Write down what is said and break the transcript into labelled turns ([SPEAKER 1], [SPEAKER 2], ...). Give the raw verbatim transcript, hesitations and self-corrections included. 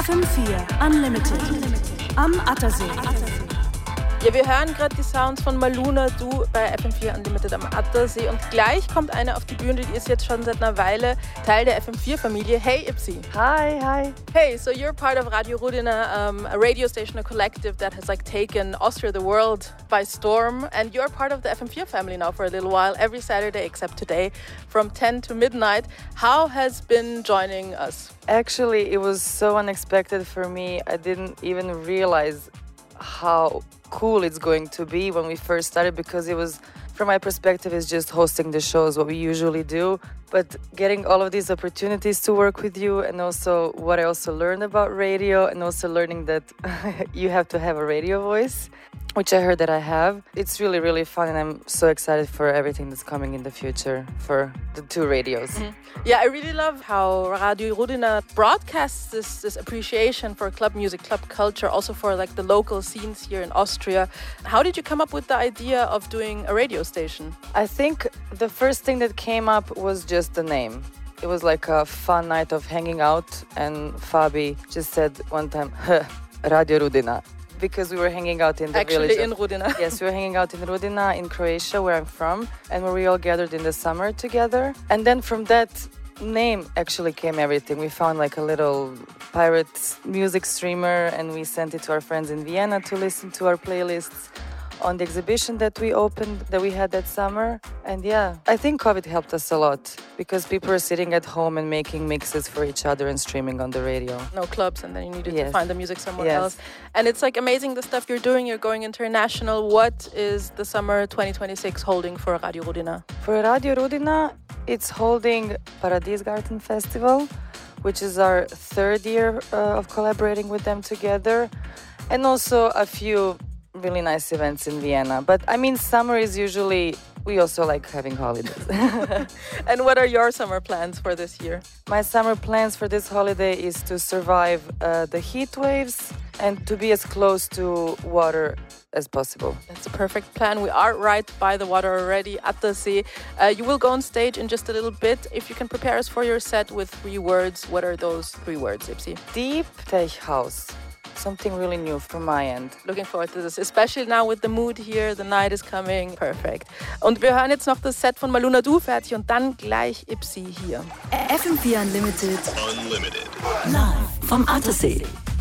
[SPEAKER 1] F M vier Unlimited am Attersee.
[SPEAKER 2] Ja, wir hören gerade die Sounds von Maluna Du bei F M vier Unlimited am Attersee und gleich kommt eine auf die Bühne, die ist jetzt schon seit einer Weile Teil der F M vier Familie. Hey Ipsi.
[SPEAKER 3] Hi, hi.
[SPEAKER 2] Hey, so you're part of Radio Rudina, um, a radio station, a collective that has like taken Austria, the world by storm, and you're part of the F M vier family now for a little while, every Saturday except today from ten to midnight. How has been joining us?
[SPEAKER 3] Actually, it was so unexpected for me. I didn't even realize how cool it's going to be when we first started, because it was, from my perspective, is just hosting the shows, what we usually do. But getting all of these opportunities to work with you, and also what I also learned about radio, and also learning that you have to have a radio voice, which I heard that I have. It's really, really fun, and I'm so excited for everything that's coming in the future for the two radios.
[SPEAKER 2] Mm-hmm. Yeah, I really love how Radio Rudina broadcasts this, this appreciation for club music, club culture, also for like the local scenes here in Austria. How did you come up with the idea of doing a radio station?
[SPEAKER 3] I think the first thing that came up was just the name. It was like a fun night of hanging out, and Fabi just said one time, Radio Rudina. Because we were hanging out in the
[SPEAKER 2] Actually
[SPEAKER 3] village.
[SPEAKER 2] in of, Rudina.
[SPEAKER 3] Yes, we were hanging out in Rudina, in Croatia, where I'm from, and where we all gathered in the summer together. And then from that name actually came everything. We found like a little pirate music streamer, and we sent it to our friends in Vienna to listen to our playlists on the exhibition that we opened, that we had that summer. And yeah, I think COVID helped us a lot, because people are sitting at home and making mixes for each other and streaming on the radio.
[SPEAKER 2] No clubs, and then you needed
[SPEAKER 3] yes.
[SPEAKER 2] to find the music somewhere
[SPEAKER 3] yes.
[SPEAKER 2] else. And it's like amazing the stuff you're doing. You're going international. What is the summer twenty twenty-six holding for Radio Rudina?
[SPEAKER 3] For Radio Rudina, it's holding Paradiesgarten Festival, which is our third year uh, of collaborating with them together, and also a few really nice events in Vienna. But I mean, summer is usually, we also like having holidays.
[SPEAKER 2] And what are your summer plans for this year?
[SPEAKER 3] My summer plans for this holiday is to survive uh, the heat waves and to be as close to water as possible.
[SPEAKER 2] That's a perfect plan. We are right by the water already at the sea. Uh, you will go on stage in just a little bit. If you can prepare us for your set with three words, what are those three words, Ipsi?
[SPEAKER 3] Deep Tech House. Something really new from my end.
[SPEAKER 2] Looking forward to this, especially now with the mood here. The night is coming. Perfect. Und wir hören jetzt noch das Set von Maluna Du fertig und dann gleich Ipsi hier.
[SPEAKER 1] F M vier Unlimited.
[SPEAKER 4] Unlimited.
[SPEAKER 1] Live vom Attersee.